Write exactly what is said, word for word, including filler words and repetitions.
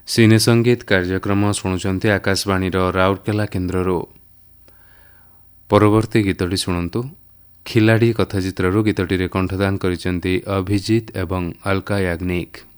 ସିନେ ସଙ୍ଗୀତ କାର୍ଯ୍ୟକ୍ରମ ଶୁଣୁଛନ୍ତି ଆକାଶବାଣୀର ରାଉରକେଲା କେନ୍ଦ୍ରରୁ। ପରବର୍ତ୍ତୀ ଗୀତଟି ଶୁଣନ୍ତୁ। ଖିଲାଡ଼ି କଥାଚିତ୍ରରୁ ଗୀତଟିରେ କଣ୍ଠଦାନ କରିଛନ୍ତି ଅଭିଜିତ ଏବଂ ଅଲକା ୟାଗ୍ନିକ।